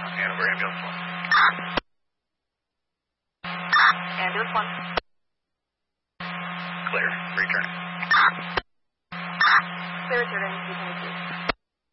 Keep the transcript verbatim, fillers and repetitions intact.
Hanover ambulance one. Ambulance one. Clear. Return. Clear returning.